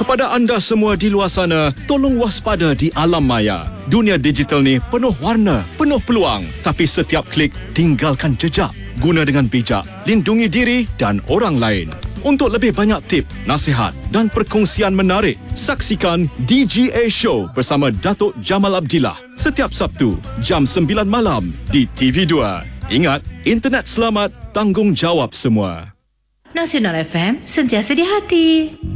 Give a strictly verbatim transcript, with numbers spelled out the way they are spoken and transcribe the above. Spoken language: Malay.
Kepada anda semua di luar sana, tolong waspada di alam maya. Dunia digital ni penuh warna, penuh peluang. Tapi setiap klik tinggalkan jejak. Guna dengan bijak, lindungi diri dan orang lain. Untuk lebih banyak tip, nasihat dan perkongsian menarik, saksikan D G A Show bersama Datuk Jamal Abdillah setiap Sabtu jam sembilan malam di T V dua. Ingat, internet selamat, tanggungjawab semua. Nasional F M, sentiasa di hati.